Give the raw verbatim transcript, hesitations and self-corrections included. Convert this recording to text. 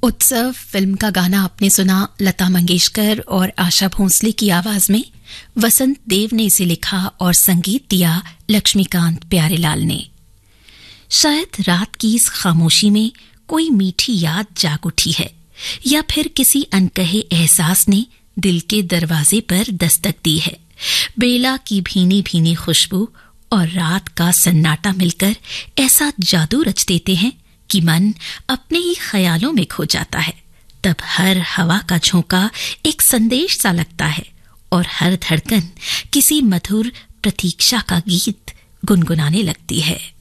उत्सव फिल्म का गाना आपने सुना लता मंगेशकर और आशा भोंसले की आवाज में। वसंत देव ने इसे लिखा और संगीत दिया लक्ष्मीकांत प्यारेलाल ने। शायद रात की इस खामोशी में कोई मीठी याद जाग उठी है, या फिर किसी अनकहे एहसास ने दिल के दरवाजे पर दस्तक दी है। बेला की भीनी भीनी खुशबू और रात का सन्नाटा मिलकर ऐसा जादू रच देते हैं कि मन अपने ही ख्यालों में खो जाता है। तब हर हवा का झोंका एक संदेश सा लगता है और हर धड़कन किसी मधुर प्रतीक्षा का गीत गुनगुनाने लगती है।